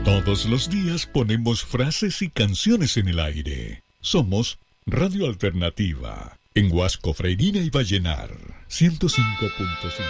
Todos los días ponemos frases y canciones en el aire. Somos Radio Alternativa, en Huasco, Freirina y Vallenar, 105.5.